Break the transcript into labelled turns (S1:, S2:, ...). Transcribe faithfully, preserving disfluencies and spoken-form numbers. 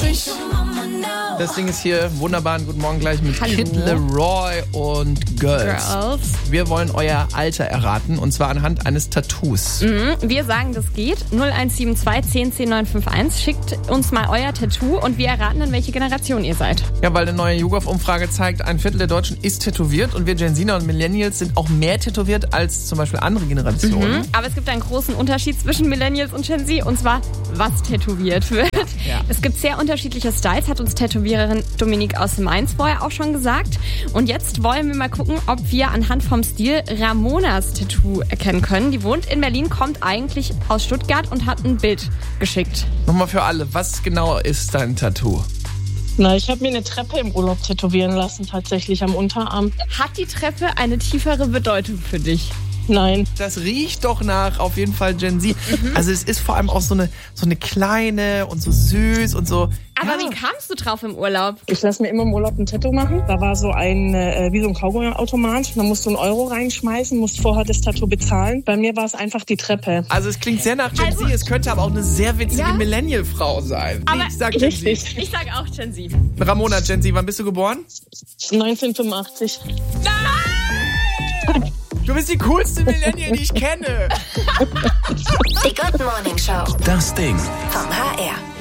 S1: durch. Das Ding ist hier wunderbar. Guten Morgen gleich mit
S2: Hallo.
S1: Kid Laroi und Girls.
S2: Girls.
S1: Wir wollen euer Alter erraten und zwar anhand eines Tattoos.
S2: Mhm. Wir sagen, das geht. null eins sieben zwei zehn zehn neun fünf eins. Schickt uns mal euer Tattoo und wir erraten dann, welche Generation ihr seid.
S1: Ja, weil eine neue YouGov-Umfrage zeigt, ein Viertel der Deutschen ist tätowiert und wir Gen Z und Millennials sind auch mehr tätowiert als zum Beispiel andere Generationen.
S2: Mhm. Aber es gibt einen großen Unterschied zwischen Millennials und Gen Z und zwar, was tätowiert wird.
S1: Ja.
S2: Es gibt sehr unterschiedliche Styles, hat uns Tätowiererin Dominique aus Mainz vorher auch schon gesagt. Und jetzt wollen wir mal gucken, ob wir anhand vom Stil Ramonas Tattoo erkennen können. Die wohnt in Berlin, kommt eigentlich aus Stuttgart und hat ein Bild geschickt.
S1: Nochmal für alle, was genau ist dein Tattoo?
S3: Na, ich habe mir eine Treppe im Urlaub tätowieren lassen, tatsächlich am Unterarm.
S2: Hat die Treppe eine tiefere Bedeutung für dich?
S3: Nein.
S1: Das riecht doch nach auf jeden Fall Gen Z. Mhm. Also es ist vor allem auch so eine, so eine kleine und so süß und so.
S2: Aber
S1: ja.
S2: wie kamst du drauf im Urlaub?
S3: Ich lasse mir immer im Urlaub ein Tattoo machen. Da war so ein, äh, wie so ein Kaugummi-Automat. Da musst du einen Euro reinschmeißen, musst vorher das Tattoo bezahlen. Bei mir war es einfach die Treppe.
S1: Also es klingt sehr nach Gen
S2: Also,
S1: Z, es könnte aber auch eine sehr witzige
S2: ja?
S1: Millennial-Frau sein.
S2: Aber
S1: ich sag Gen
S3: Richtig.
S1: Z.
S2: Ich sag auch Gen Z.
S1: Ramona, Gen Z, wann bist du geboren?
S3: neunzehnhundertfünfundachtzig.
S2: Nein!
S1: Du bist die coolste Millennial, die ich kenne.
S4: Die Good Morning Show.
S5: Das Ding.
S4: Vom H R.